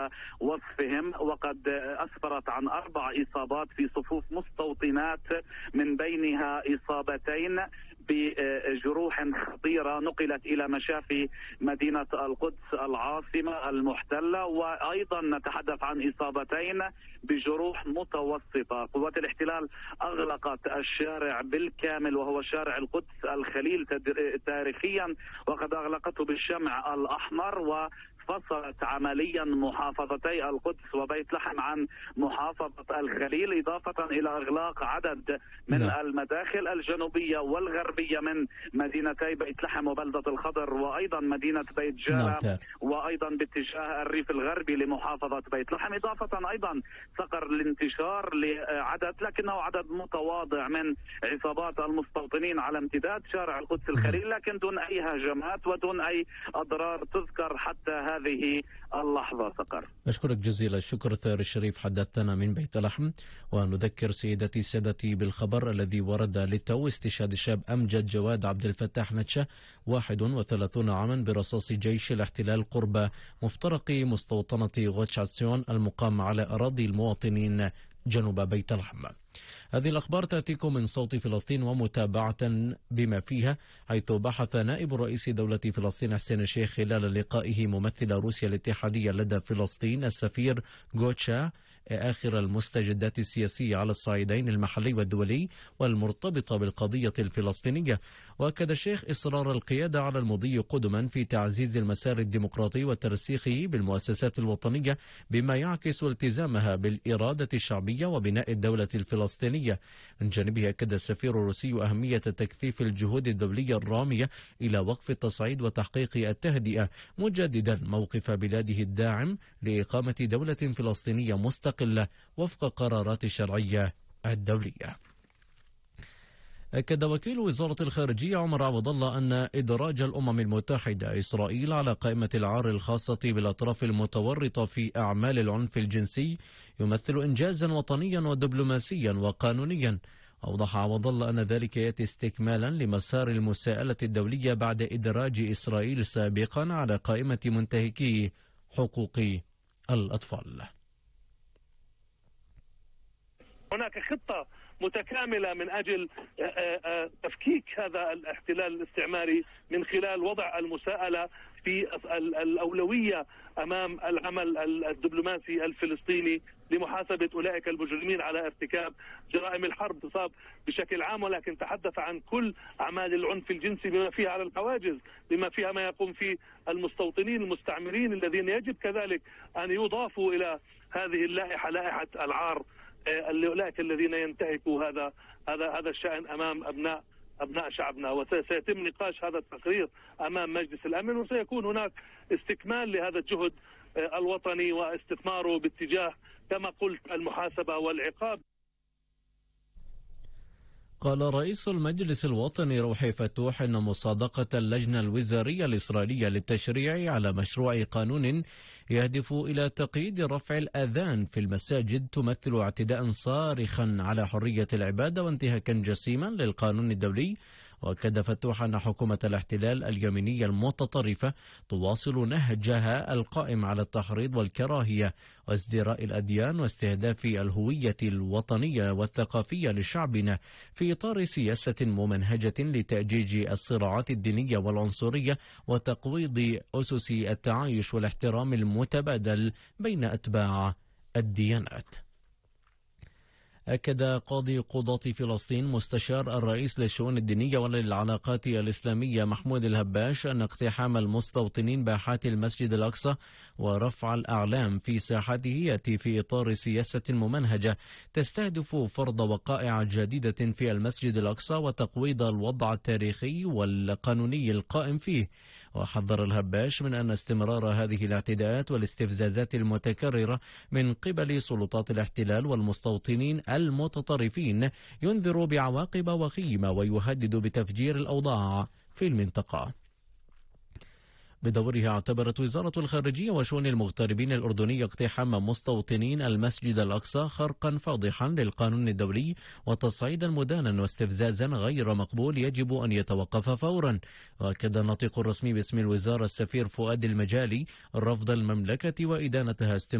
وصفهم، وقد أسفرت عن 4 إصابات في صفوف مستوطنات، من بينها إصابتين بجروح خطيرة نقلت إلى مشافي مدينة القدس العاصمة المحتلة، وأيضا نتحدث عن إصابتين بجروح متوسطة. قوات الاحتلال أغلقت الشارع بالكامل، وهو شارع القدس الخليل تاريخيا، وقد أغلقته بالشمع الأحمر، فصلت عمليا محافظتي القدس وبيت لحم عن محافظة الخليل، إضافة إلى إغلاق عدد من المداخل الجنوبية والغربية من مدينتي بيت لحم وبلدة الخضر، وأيضا مدينة بيت جالة، وأيضا باتجاه الريف الغربي لمحافظة بيت لحم، إضافة أيضا صقر الانتشار لعدد، لكنه عدد متواضع من عصابات المستوطنين على امتداد شارع القدس الخليل، لكن دون أي هجمات ودون أي أضرار تذكر حتى هذه اللحظة. صقر، أشكرك جزيل الشكر ثائر الشريف، حدثتنا من بيت لحم. ونذكر سيدتي سادتي بالخبر الذي ورد للتو: استشهاد الشاب أمجد جواد عبد الفتاح نتشة 31 عاما برصاص جيش الاحتلال قرب مفترق مستوطنة غوتشاتسيون المقام على أراضي المواطنين جنوب بيت لحم. هذه الأخبار تأتيكم من صوت فلسطين ومتابعة بما فيها، حيث بحث نائب رئيس دولة فلسطين حسين الشيخ خلال لقائه ممثل روسيا الاتحادية لدى فلسطين السفير غوتشا آخر المستجدات السياسية على الصعيدين المحلي والدولي والمرتبطة بالقضية الفلسطينية. وأكد الشيخ إصرار القيادة على المضي قدما في تعزيز المسار الديمقراطي وترسيخه بالمؤسسات الوطنية، بما يعكس التزامها بالإرادة الشعبية وبناء الدولة الفلسطينية. من جانبه أكد السفير الروسي أهمية تكثيف الجهود الدولية الرامية إلى وقف التصعيد وتحقيق التهدئة، مجددا موقف بلاده الداعم لإقامة دولة فلسطينية مستقلة وفق قرارات الشرعية الدولية. أكد وكيل وزارة الخارجية عمر عبد الله أن إدراج الأمم المتحدة إسرائيل على قائمة العار الخاصة بالأطراف المتورطة في أعمال العنف الجنسي يمثل إنجازا وطنيا ودبلوماسيا وقانونيا. أوضح عبد الله أن ذلك يأتي استكمالا لمسار المساءلة الدولية بعد إدراج إسرائيل سابقا على قائمة منتهكي حقوق الأطفال. هناك خطة متكاملة من أجل تفكيك هذا الاحتلال الاستعماري من خلال وضع المساءلة في الأولوية أمام العمل الدبلوماسي الفلسطيني لمحاسبة أولئك المجرمين على ارتكاب جرائم الحرب تصاب بشكل عام، ولكن تحدث عن كل أعمال العنف الجنسي بما فيها على الحواجز، بما فيها ما يقوم فيه المستوطنين المستعمرين الذين يجب كذلك أن يضافوا إلى هذه اللائحة، لائحة العار أولئك الذين ينتهكوا هذا الشأن أمام أبناء شعبنا. وسيتم نقاش هذا التقرير أمام مجلس الأمن، وسيكون هناك استكمال لهذا الجهد الوطني واستثماره باتجاه كما قلت المحاسبة والعقاب. قال رئيس المجلس الوطني روحي فتوح إن مصادقة اللجنة الوزارية الإسرائيلية للتشريع على مشروع قانون يهدف إلى تقييد رفع الأذان في المساجد تمثل اعتداء صارخا على حرية العبادة وانتهاكا جسيما للقانون الدولي. وأكد فتوح أن حكومة الاحتلال اليمينية المتطرفة تواصل نهجها القائم على التحريض والكراهية وازدراء الأديان واستهداف الهوية الوطنية والثقافية لشعبنا في إطار سياسة ممنهجة لتأجيج الصراعات الدينية والعنصرية وتقويض أسس التعايش والاحترام المتبادل بين أتباع الديانات. أكد قاضي قضاة فلسطين مستشار الرئيس للشؤون الدينية وللعلاقات الإسلامية محمود الهباش أن اقتحام المستوطنين باحات المسجد الأقصى ورفع الأعلام في ساحته يأتي في إطار سياسة ممنهجة تستهدف فرض وقائع جديدة في المسجد الأقصى وتقويض الوضع التاريخي والقانوني القائم فيه. وحذر الهباش من أن استمرار هذه الاعتداءات والاستفزازات المتكررة من قبل سلطات الاحتلال والمستوطنين المتطرفين ينذر بعواقب وخيمة ويهدد بتفجير الأوضاع في المنطقة. بدورها اعتبرت وزارة الخارجية وشؤون المغتربين الأردنية اقتحام مستوطنين المسجد الأقصى خرقا فاضحا للقانون الدولي وتصعيدا مدانا واستفزازا غير مقبول يجب أن يتوقف فورا. وأكد الناطق الرسمي باسم الوزارة السفير فؤاد المجالي رفض المملكة وإدانتها